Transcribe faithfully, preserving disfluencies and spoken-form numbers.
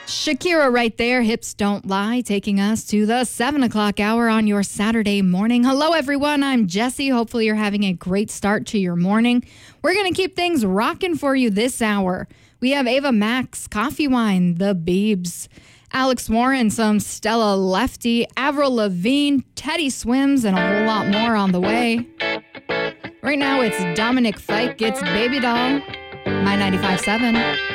Shakira right there, Hips Don't Lie, taking us to the seven o'clock hour on your Saturday morning. Hello, everyone. I'm Jessie. Hopefully you're having a great start to your morning. We're going to keep things rocking for you this hour. We have Ava Max, Coffee Wine, The Biebs, Alex Warren, some Stella Lefty, Avril Lavigne, Teddy Swims, and a whole lot more on the way. Right now, it's Dominic Fike, it's Baby Doll, My ninety-five point seven.